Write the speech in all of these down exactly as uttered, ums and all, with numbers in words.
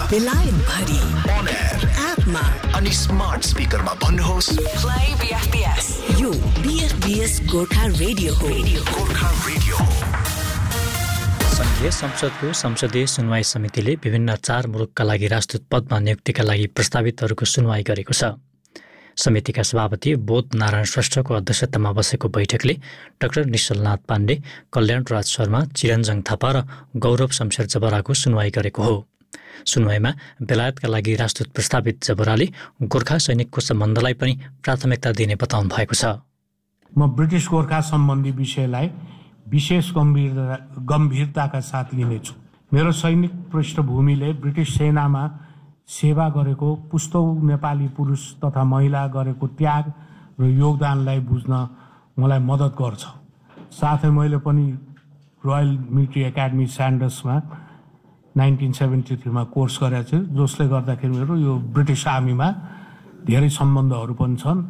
बेलायत भरि on air एपमा अनि स्मार्ट स्पिकरमा भन्नुहोस् प्ले बीएफबीएस। यो बीएफबीएस गोर्खा रेडियो हो। गोर्खा रेडियो हो। संघीय संसदको संसदीय सुनवाई समितिले विभिन्न चार मुलुकका लागि राजदूत पदमा नियुक्तिका लागि प्रस्तावितहरूको सुनवाई गरेको छ। समितिका सभापति बोध नारायण श्रेष्ठको अध्यक्षतामा बसेको बैठकले डाक्टर निश्चलनाथ पाण्डे, कल्याणराज शर्मा, चिरञ्जन थापा र गौरव शमशेर जबराको सुनवाई गरेको हो। सुनवाईमा बेलायतका लागि राजदूत प्रस्तावित जबराले गोर्खा सैनिकको सम्बन्धलाई पनि प्राथमिकता दिने बताउनु भएको छ। म ब्रिटिस गोर्खा सम्बन्धी विषयलाई विशेष गम्भीरता गम्भीरताका साथ लिनेछु। मेरो सैनिक पृष्ठभूमिले ब्रिटिस सेनामा सेवा गरेको पुस्तौँ नेपाली पुरुष तथा महिला गरेको त्याग र योगदानलाई बुझ्न मलाई मद्दत गर्छ। साथै मैले पनि royal military academy स्यान्डर्समा nineteen seventy थ्रीमा course गरेको छु, जसले गर्दाखेरि मेरो यो ब्रिटिस आर्मीमा धेरै सम्बन्धहरू पनि छन्।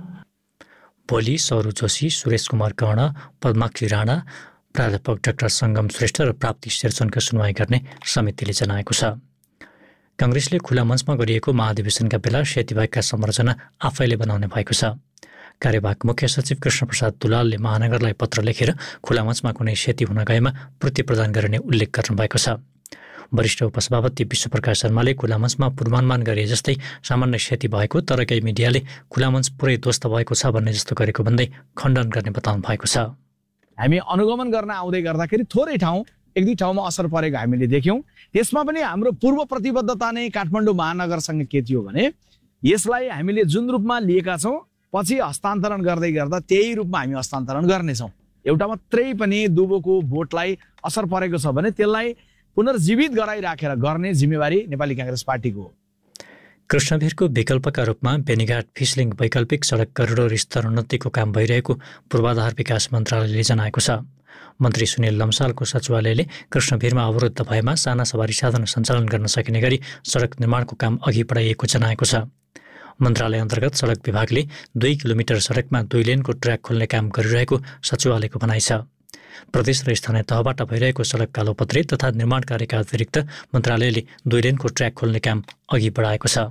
भोलि सौरु जोशी, सुरेश कुमार कर्ण, पद्माक्षी राणा, प्राध्यापक डाक्टर सङ्गम श्रेष्ठ र प्राप्ति शेरचनको सुनवाई गर्ने समितिले जनाएको छ। काङ्ग्रेसले खुला मञ्चमा गरिएको महाधिवेशनका बेला सेतीबाहेकका संरचना आफैले बनाउने भएको छ। कार्यवाहक मुख्य सचिव कृष्णप्रसाद दुलालले महानगरलाई पत्र लेखेर खुला मञ्चमा कुनै सेती हुन गएमा पूर्ति प्रदान गर्ने उल्लेख गर्नुभएको छ। वरिष्ठ उपसभापति विश्वप्रकाश शर्माले खुला मञ्चमा पूर्वानुमान गरे जस्तै सामान्य क्षति भएको तर केही मिडियाले खुला मञ्च पुरै ध्वस्त भएको छ भन्ने जस्तो गरेको भन्दै खण्डन गर्ने बताउनु भएको छ। हामी अनुगमन गर्न आउँदै गर्दाखेरि थोरै ठाउँ एक दुई ठाउँमा असर परेको हामीले देख्यौँ। त्यसमा पनि हाम्रो पूर्व प्रतिबद्धता नै काठमाडौँ महानगरसँग के थियो भने यसलाई हामीले जुन रूपमा लिएका छौँ पछि हस्तान्तरण गर्दै गर्दा त्यही रूपमा हामी हस्तान्तरण गर्नेछौँ। एउटा मात्रै पनि दुबोको भोटलाई असर परेको छ भने त्यसलाई पुनर्जीवित गराइराखेर गर्ने जिम्मेवारी नेपाली काङ्ग्रेस पार्टीको हो। कृष्णभिरको विकल्पका रूपमा बेनीघाट फिसलिङ वैकल्पिक सडक करिडोर स्तरोन्नतिको काम भइरहेको पूर्वाधार विकास मन्त्रालयले जनाएको छ। मन्त्री सुनिल लम्सालको सचिवालयले कृष्णभिरमा अवरुद्ध भएमा साना सवारी साधन सञ्चालन गर्न सकिने गरी सडक निर्माणको काम अघि बढाइएको जनाएको छ। मन्त्रालय अन्तर्गत सडक विभागले दुई किलोमिटर सडकमा दुई लेनको ट्र्याक खोल्ने काम गरिरहेको सचिवालयको भनाइ छ। प्रदेश र स्थानीय तहबाट भइरहेको सडक कालोपत्री तथा निर्माण कार्यका अतिरिक्त मन्त्रालयले दुई लेनको ट्र्याक खोल्ने काम अघि बढाएको छ।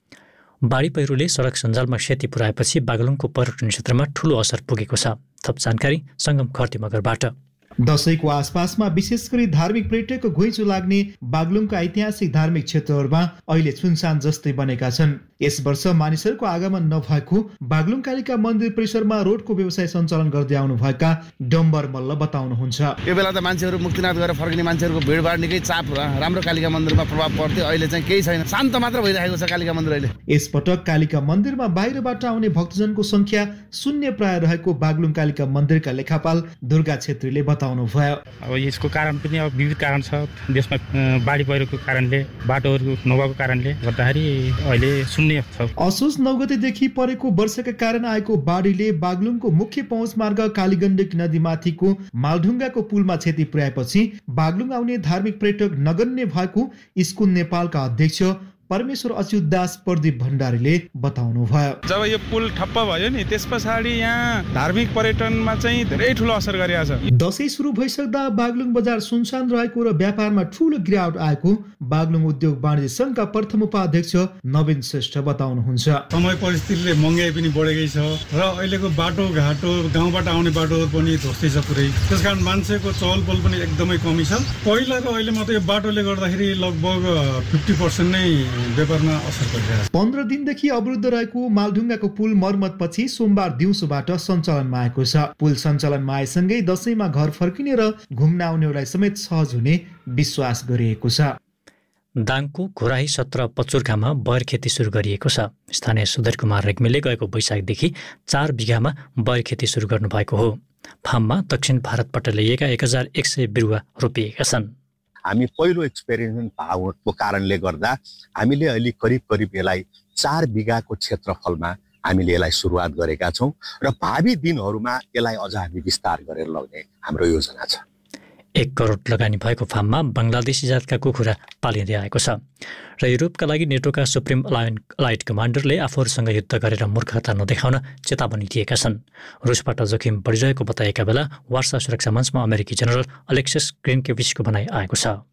बाढी पहिरोले सडक सञ्जालमा क्षति पुर्याएपछि बागलुङको पर्यटन क्षेत्रमा ठूलो असर पुगेको छ। थप जानकारी सङ्गम खर्ती मगरबाट। दशैंको आसपासमा विशेष गरी धार्मिक पर्यटकको घुइँचो लाग्ने बागलुङका ऐतिहासिक धार्मिक क्षेत्रहरूमा अहिले सुनसान जस्तै बनेका छन्। यस वर्ष मानिसहरूको आगमन नभएको बागलुङ कालिका मन्दिर परिसरमा रोडको व्यवसाय सञ्चालन गर्दै आउनुभएका डम्बर मल्ल बताउनुहुन्छ। यो बेला त मान्छेहरू मुक्तिनाथ गएर फर्किने मान्छेहरूको भिडभाड निकै चाप राम्रो कालिका मन्दिरमा प्रभाव पर्थ्यो। अहिले चाहिँ केही छैन, शान्त मात्र भइरहेको छ कालिका मन्दिर अहिले। यसपटक कालिका मन्दिरमा बाहिरबाट आउने भक्तजनको संख्या शून्य प्राय रहेको बागलुङ कालिका मन्दिरका लेखापाल दुर्गा छेत्रीले बताउनु भयो। अब यसको कारण पनि अब विविध कारण छ। देशमा बाढी पहिरोको कारणले, बाटोहरू नभएको कारणले गर्दाखेरि अहिले शून्य छ। असोज नौ गतेदेखि परेको वर्षाका कारण आएको बाढीले बागलुङको मुख्य पहुँच मार्ग कालीगण्डकी नदीमाथिको मालढुङ्गाको पुलमा क्षति पुर्याएपछि बागलुङ आउने धार्मिक पर्यटक नगन्य भएको स्कुल नेपालका अध्यक्ष परमेश्वर अच्युत दास प्रदीप भण्डारीले बताउनु भयो। जब यो पुल ठप्प भयो नि त्यस पछाडि यहाँ धार्मिक पर्यटनमा चाहिँ धेरै ठुलो असर गरिएको छ। दशैं सुरु भइसक्दा बागलुङ बजार सुनसान रहेको र व्यापारमा ठुलो गिरावट आएको बागलुङ उद्योग वाणिज्य संघका प्रथम उपाध्यक्ष नवीन श्रेष्ठ बताउनुहुन्छ। समय परिस्थितिले महँगाई पनि बढेकै छ र अहिलेको बाटो घाटो गाउँबाट आउने बाटोहरू पनि ध्वस्तै छ पुरै। त्यसकारण मान्छेको चहलपहल पनि एकदमै कमी छ। पहिला र अहिले मात्रै यो बाटोले गर्दाखेरि लगभग फिफ्टी पर्सेन्ट नै व्यापारमा असर परिरहेको छ। पन्ध्र दिनदेखि अवरुद्ध रहेको मालढुङ्गाको पुल मर्मतपछि सोमबार दिउँसोबाट सञ्चालनमा आएको छ। पुल सञ्चालनमा आएसँगै दशैंमा घर फर्किने र घुम्न आउनेहरूलाई समेत सहज हुने विश्वास गरिएको छ। दाङको घोराही सत्र पचुर्खामा बयर खेती सुरु गरिएको छ। स्थानीय सुधीर कुमार रेग्मीले गएको वैशाखदेखि चार बिघामा बयर खेती सुरु गर्नुभएको हो। फार्ममा दक्षिण भारतबाट ल्याइएका एक हजार एक सय बिरुवा रोपिएका छन्। हामी पहिलो एक्सपेरिमेन्ट भएको कारणले गर्दा हामीले अहिले करिब करिब यसलाई चार बिघाको क्षेत्रफलमा हामीले यसलाई सुरुवात गरेका छौँ र भावी दिनहरूमा यसलाई अझ हामी विस्तार गरेर लग्ने हाम्रो योजना छ। एक करोड लगानी भएको फार्ममा बङ्गलादेशी जातका कुखुरा पालिँदै आएको छ र युरोपका लागि नेटोका सुप्रिम अलाइड कमान्डरले आफूहरूसँग युद्ध गरेर मूर्खता नदेखाउन चेतावनी दिएका छन्। रुसबाट जोखिम बढिरहेको बताएका बेला वार्सा सुरक्षा मञ्चमा अमेरिकी जनरल अलेक्सिस ग्रिन्केभिचको भनाइ आएको छ।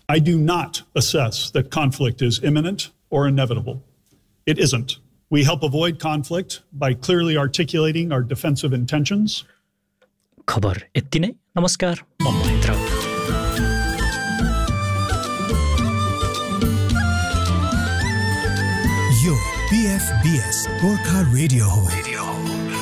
I do not assess that conflict is imminent or inevitable. It isn't. We help avoid conflict by clearly articulating our defensive intentions. खबर यति नै। नमस्कार, म महेन्द्र। यो B F B S Gorkha radio हो।